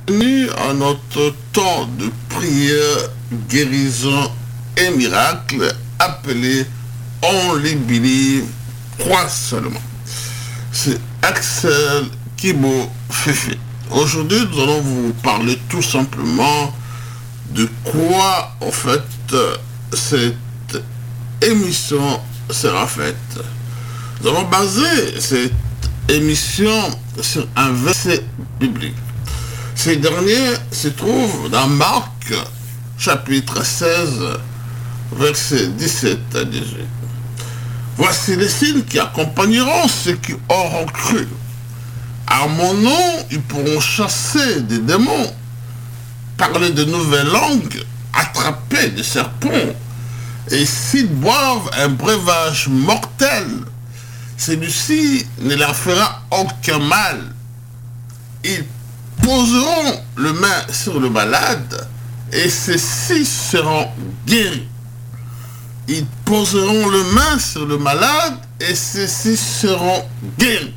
Bienvenue à notre temps de prière, guérison et miracle appelé Only Believe, crois seulement. C'est Axel Kibo Fefe. Aujourd'hui, nous allons vous parler tout simplement de quoi, en fait, cette émission sera faite. Nous allons baser cette émission sur un verset biblique. Ces derniers se trouvent dans Marc, chapitre 16, versets 17 à 18. Voici les signes qui accompagneront ceux qui auront cru. À mon nom, ils pourront chasser des démons, parler de nouvelles langues, attraper des serpents, et s'ils boivent un breuvage mortel, celui-ci ne leur fera aucun mal. Ils poseront le main sur le malade, et ceux-ci seront guéris. Ils poseront le main sur le malade, et ceux-ci seront guéris.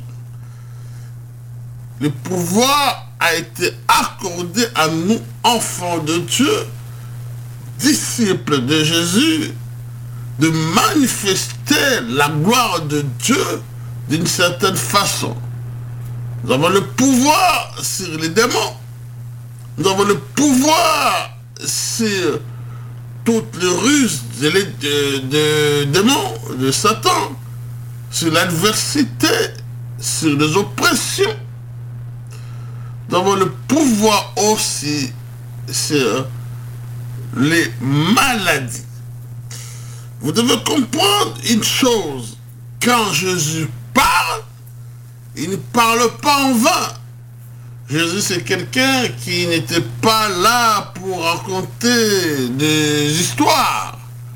Le pouvoir a été accordé à nous, enfants de Dieu, disciples de Jésus, de manifester la gloire de Dieu d'une certaine façon. Nous avons le pouvoir sur les démons. Nous avons le pouvoir sur toutes les ruses de démons, de Satan, sur l'adversité, sur les oppressions. Nous avons le pouvoir aussi sur les maladies. Vous devez comprendre une chose. Quand Jésus parle, il ne parle pas en vain. Jésus, c'est quelqu'un qui n'était pas là pour raconter des histoires.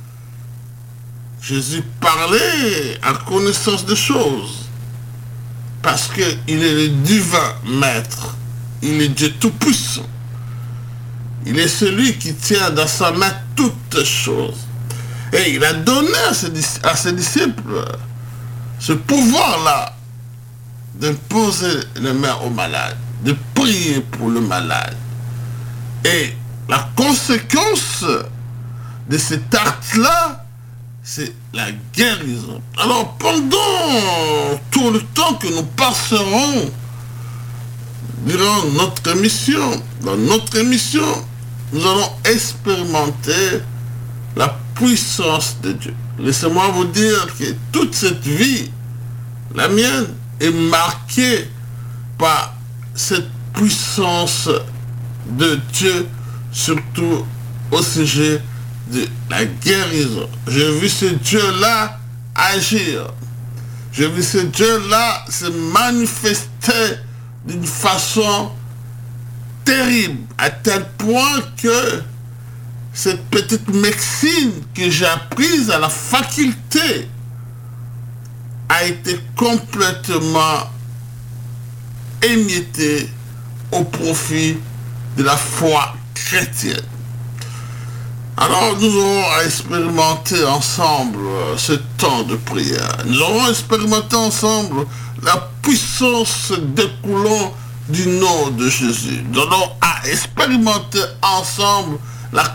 Jésus parlait en connaissance des choses. Parce qu'il est le divin maître. Il est Dieu tout-puissant. Il est celui qui tient dans sa main toutes choses. Et il a donné à ses disciples ce pouvoir-là d'imposer les mains aux malades, de prier pour le malade. Et la conséquence de cet acte-là, c'est la guérison. Alors pendant tout le temps que nous passerons durant notre émission, dans notre émission, nous allons expérimenter la puissance de Dieu. Laissez-moi vous dire que toute cette vie, la mienne, est marquée par cette puissance de Dieu, surtout au sujet de la guérison. J'ai vu ce Dieu-là agir. J'ai vu ce Dieu-là se manifester d'une façon terrible, à tel point que cette petite médecine que j'ai apprise à la faculté a été complètement émiettée au profit de la foi chrétienne. Alors nous aurons à expérimenter ensemble ce temps de prière. Nous aurons expérimenté ensemble la puissance découlant du nom de Jésus. Nous aurons à expérimenter ensemble la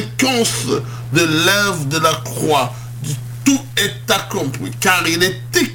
conséquence de l'œuvre de la croix. Du tout est accompli, car il est écrit